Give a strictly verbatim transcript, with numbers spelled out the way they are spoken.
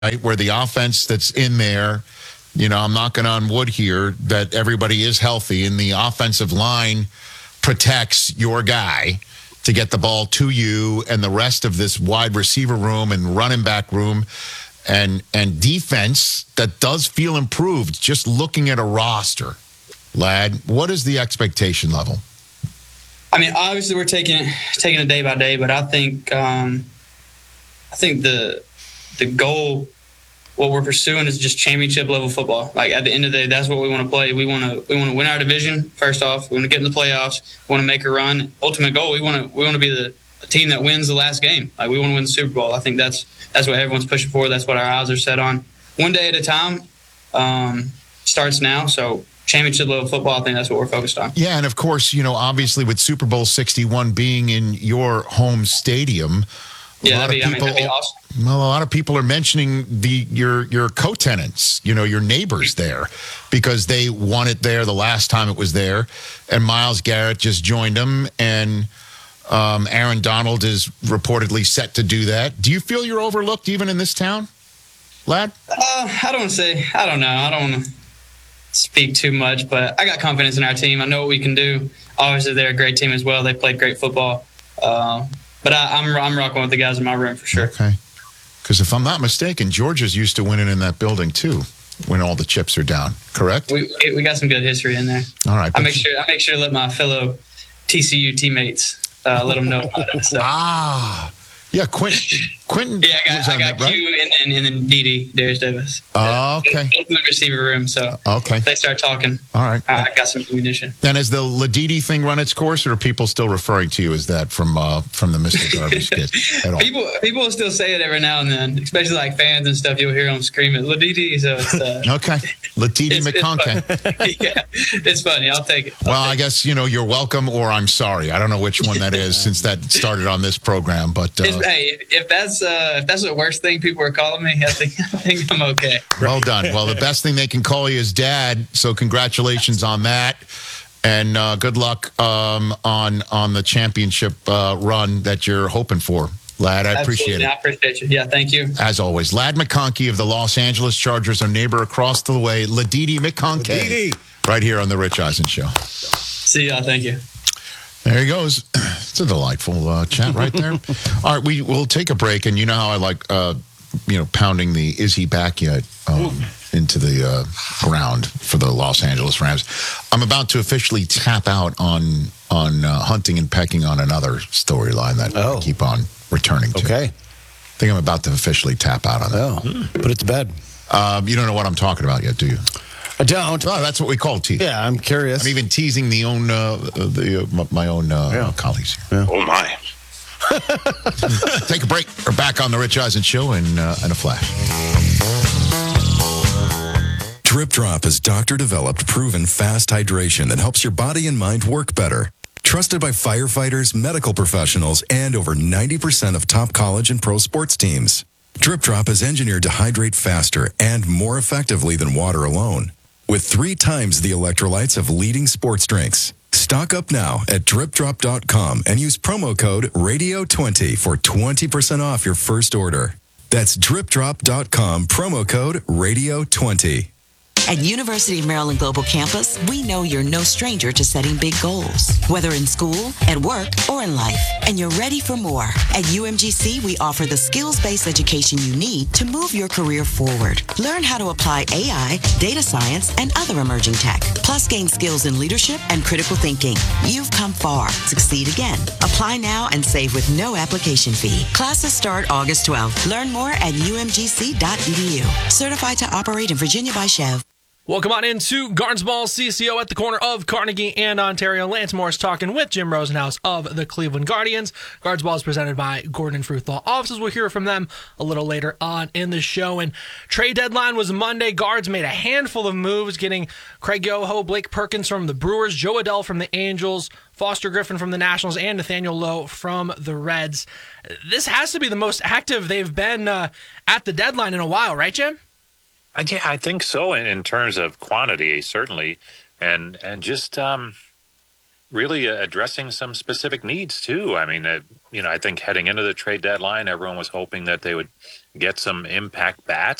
right? Where the offense that's in there, you know, I'm knocking on wood here that everybody is healthy and the offensive line protects your guy to get the ball to you and the rest of this wide receiver room and running back room and and defense that does feel improved just looking at a roster. Lad, what is the expectation level? I mean, obviously we're taking it taking it day by day, but I think um, I think the the goal, what we're pursuing, is just championship level football. Like at the end of the day, that's what we want to play. We want to we want to win our division first off. We want to get in the playoffs. We want to make a run. Ultimate goal, we want to we want to be the a team that wins the last game. Like we want to win the Super Bowl. I think that's that's what everyone's pushing for. That's what our eyes are set on. One day at a time. Um, starts now. So championship level football, I think that's what we're focused on. Yeah, and of course, you know, obviously with Super Bowl sixty-one being in your home stadium, yeah, a lot that'd be, of people, I mean, that'd be awesome. Well, a lot of people are mentioning the your your co-tenants, you know, your neighbors there, because they won it there the last time it was there, and Myles Garrett just joined them, and um, Aaron Donald is reportedly set to do that. Do you feel you're overlooked even in this town, Lad? Uh, I don't want to say. I don't know. I don't want to speak too much, but I got confidence in our team. I know what we can do. Obviously, they're a great team as well. They played great football. Uh, but I, I'm I'm rocking with the guys in my room for sure. Okay. Because if I'm not mistaken, Georgia's used to winning in that building too, when all the chips are down. Correct? We we got some good history in there. All right. I make sure I make sure to let my fellow T C U teammates uh, let them know about that stuff. Ah, yeah, Quentin. Quentin. Yeah, I got, I got that, right? Q and, and, and then D D, Darius Davis. Oh, okay. Both in the receiver room, so okay. If they start talking. All right. I, I got some ammunition. Then has the Ladidi thing run its course, or are people still referring to you as that from uh, from the Mister Garbage kid at all? People people will still say it every now and then, especially like fans and stuff. You'll hear them scream it, Ladidi. So it's uh, okay, Ladidi it's, McConkey. It's yeah, it's funny. I'll take it. I'll well, take I guess you know you're welcome, or I'm sorry. I don't know which one that is since that started on this program. But uh, hey, if that's uh, if that's the worst thing people are calling me, I think I think I'm okay. Well done. Well, the best thing they can call you is Dad. So congratulations on that, and uh, good luck um, on on the championship uh, run that you're hoping for, Lad. I appreciate Absolutely. it. I appreciate you. Yeah, thank you. As always, Lad McConkey of the Los Angeles Chargers, our neighbor across the way, Ladidi McConkey, Ladidi. Right here on the Rich Eisen Show. See y'all. Thank you. There he goes. It's a delightful uh, chat right there. All right, we will take a break, and you know how I like, uh, you know, pounding the "is he back yet" um, into the uh, ground for the Los Angeles Rams. I'm about to officially tap out on on uh, hunting and pecking on another storyline that oh. I keep on returning to. Okay, I think I'm about to officially tap out on that. Oh, mm. Put it to bed. Um, you don't know what I'm talking about yet, do you? I don't. Oh, that's what we call teasing. Yeah, I'm curious. I'm even teasing the own uh, the uh, my own uh, yeah. colleagues here. Yeah. Oh my! Take a break. We're back on the Rich Eisen Show in uh, in a flash. Drip Drop is doctor-developed, proven fast hydration that helps your body and mind work better. Trusted by firefighters, medical professionals, and over ninety percent of top college and pro sports teams. Drip Drop is engineered to hydrate faster and more effectively than water alone, with three times the electrolytes of leading sports drinks. Stock up now at drip drop dot com and use promo code radio twenty for twenty percent off your first order. That's drip drop dot com, promo code radio twenty. At University of Maryland Global Campus, we know you're no stranger to setting big goals, whether in school, at work, or in life, and you're ready for more. At U M G C, we offer the skills-based education you need to move your career forward. Learn how to apply A I, data science, and other emerging tech, plus gain skills in leadership and critical thinking. You've come far. Succeed again. Apply now and save with no application fee. Classes start August twelfth. Learn more at u m g c dot e d u. Certified to operate in Virginia by Chev. Welcome on into Gardens Ball C C O at the corner of Carnegie and Ontario. Lance Morris talking with Jim Rosenhaus of the Cleveland Guardians. Gardens Ball is presented by Gordon Fruth Law Offices. We'll hear from them a little later on in the show. And trade deadline was Monday. Guards made a handful of moves, getting Craig Yoho, Blake Perkins from the Brewers, Joe Adell from the Angels, Foster Griffin from the Nationals, and Nathaniel Lowe from the Reds. This has to be the most active they've been uh, at the deadline in a while, right, Jim? Yeah, I think so in, in terms of quantity, certainly. And and just, um, really addressing some specific needs too. I mean, uh, you know, I think heading into the trade deadline, everyone was hoping that they would get some impact bats.